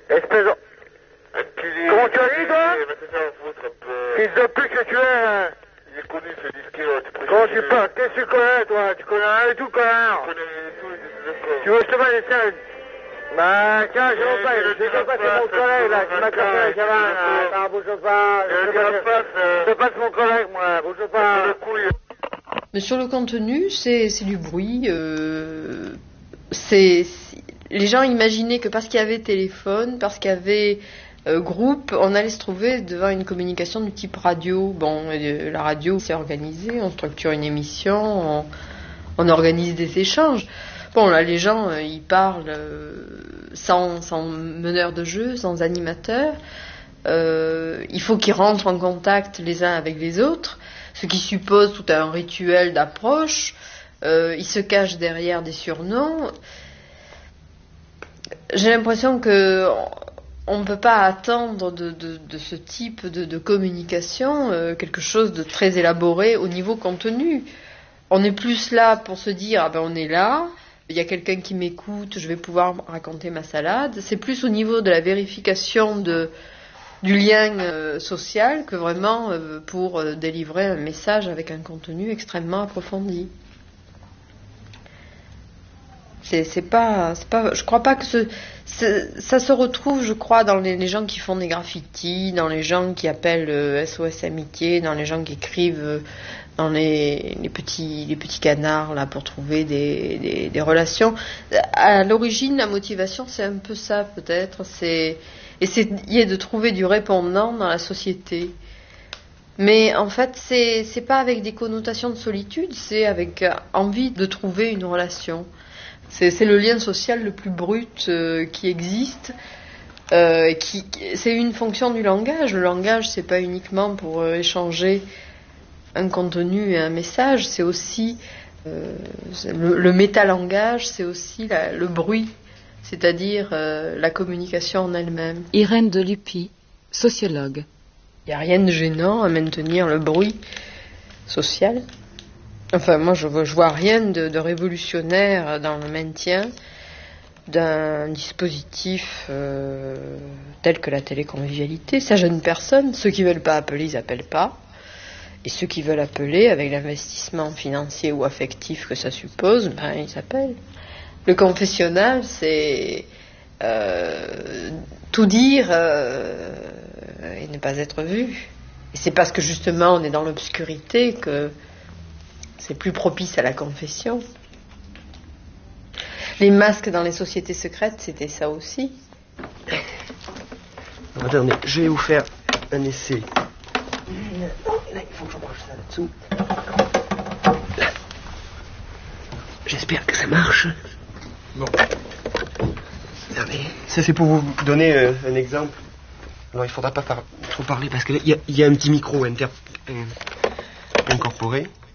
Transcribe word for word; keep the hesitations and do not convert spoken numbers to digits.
Espèce de... Comment tu as dit, toi? Fils de pute que tu es, hein. Il est connu, ce disquaire. Comment tu parles? Qu'est-ce que tu connais, toi? Tu connais rien du tout, connard. Je connais tous les disquaires. Tu veux que je te mette les scènes? Bah, tiens, je veux pas, je sais pas, c'est mon collègue, là, qui m'a cassé la cabane, là. Attends, bouge pas. Je passe mon collègue, moi, bouge pas. Mais sur le contenu, c'est, c'est du bruit, euh, c'est, c'est, les gens imaginaient que parce qu'il y avait téléphone, parce qu'il y avait euh, groupe, on allait se trouver devant une communication du type radio. Bon, euh, la radio, c'est organisé, on structure une émission, on, on organise des échanges. Bon, là, les gens, euh, ils parlent euh, sans, sans meneur de jeu, sans animateur. Euh, il faut qu'ils rentrent en contact les uns avec les autres, ce qui suppose tout un rituel d'approche. Euh, ils se cachent derrière des surnoms. J'ai l'impression que on ne peut pas attendre de, de, de ce type de, de communication euh, quelque chose de très élaboré au niveau contenu. On est plus là pour se dire, ah ben on est là, il y a quelqu'un qui m'écoute, je vais pouvoir raconter ma salade. C'est plus au niveau de la vérification de, du lien euh, social que vraiment euh, pour euh, délivrer un message avec un contenu extrêmement approfondi. C'est, c'est pas, c'est pas, je crois pas que ce, ça se retrouve, je crois, dans les, les gens qui font des graffitis, dans les gens qui appellent euh, S O S Amitié, dans les gens qui écrivent euh, dans les, les petits, les petits canards là pour trouver des, des, des relations. À l'origine, la motivation, c'est un peu ça peut-être, c'est essayer de trouver du répondant dans la société. Mais en fait, c'est, c'est pas avec des connotations de solitude, c'est avec envie de trouver une relation. C'est, c'est le lien social le plus brut euh, qui existe. Euh, qui, c'est une fonction du langage. Le langage, c'est pas uniquement pour euh, échanger un contenu et un message, c'est aussi euh, le, le métalangage, c'est aussi la, le bruit, c'est-à-dire euh, la communication en elle-même. Irène Delupy, sociologue. Il n'y a rien de gênant à maintenir le bruit social. Enfin, moi, je vois, je vois rien de, de révolutionnaire dans le maintien d'un dispositif euh, tel que la téléconvivialité. Ça gêne personne. Ceux qui ne veulent pas appeler, ils n'appellent pas. Et ceux qui veulent appeler, avec l'investissement financier ou affectif que ça suppose, ben, ils appellent. Le confessionnal, c'est euh, tout dire euh, et ne pas être vu. Et c'est parce que justement on est dans l'obscurité que c'est plus propice à la confession. Les masques dans les sociétés secrètes, c'était ça aussi. Attendez, je vais vous faire un essai. Là, il faut que j'approche ça là-dessous. Là. J'espère que ça marche. Bon. Regardez. Ça, c'est pour vous donner euh, un exemple. Alors, il ne faudra pas par- trop parler parce que là, il y, y a un petit micro inter- euh, incorporé.